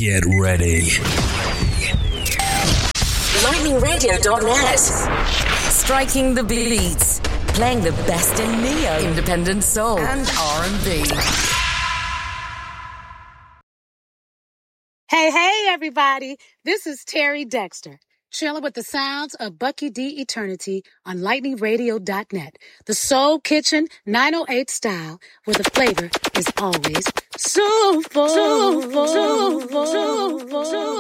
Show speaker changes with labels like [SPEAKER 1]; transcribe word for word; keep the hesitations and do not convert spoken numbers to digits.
[SPEAKER 1] Get ready.
[SPEAKER 2] lightning radio dot net.
[SPEAKER 3] Striking the beats. Playing the best in neo, independent soul, and R and B.
[SPEAKER 4] Hey, hey, everybody. This is Terry Dexter, chilling with the sounds of Bucky D. Eternity on lightning radio dot net. The Soul Kitchen nine oh eight style, where the flavor is always soulful, soulful, soulful, soulful, soulful.